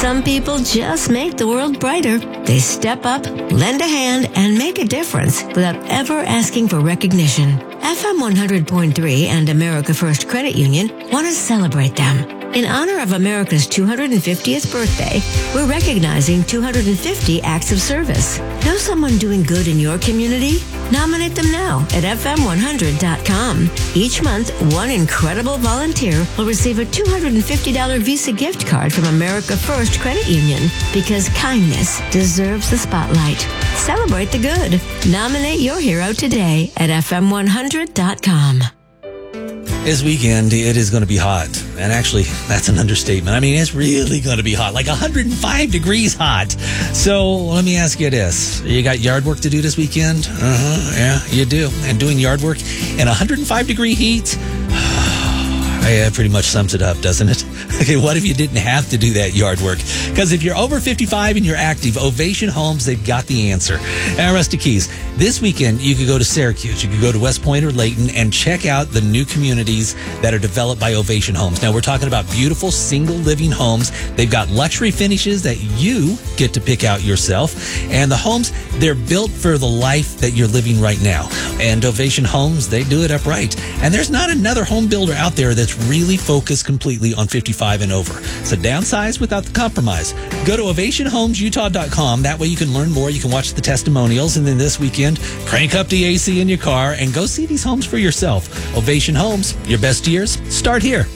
Some people just make the world brighter. They step up, lend a hand, and make a difference without ever asking for recognition. FM 100.3 and America First Credit Union want to celebrate them. In honor of America's 250th birthday, we're recognizing 250 acts of service. Know someone doing good in your community? Nominate them now at fm100.com. Each month, one incredible volunteer will receive a $250 Visa gift card from America First Credit Union, because kindness deserves the spotlight. Celebrate the good. Nominate your hero today at fm100.com. This weekend, it is going to be hot. And actually, that's an understatement. I mean, it's really going to be hot, like 105 degrees hot. So let me ask you this. You got yard work to do this weekend? Yeah, you do. And doing yard work in 105 degree heat, yeah, pretty much sums it up, doesn't it? Okay, what if you didn't have to do that yard work? Because if you're over 55 and you're active, Ovation Homes, they've got the answer. And Rusty Keys, this weekend, you could go to Syracuse, you could go to West Point or Layton and check out the new communities that are developed by Ovation Homes. Now, we're talking about beautiful single living homes. They've got luxury finishes that you get to pick out yourself. And the homes, they're built for the life that you're living right now. And Ovation Homes, they do it upright. And there's not another home builder out there that's really focused completely on 55 and over. So downsize without the compromise. Go to ovationhomesutah.com. That way you can learn more. You can watch the testimonials. And then this weekend, crank up the AC in your car and go see these homes for yourself. Ovation Homes, your best years start here.